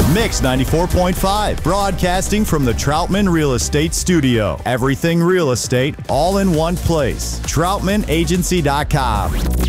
Mix 94.5, broadcasting from the Troutman Real Estate Studio. Everything real estate, all in one place. TroutmanAgency.com.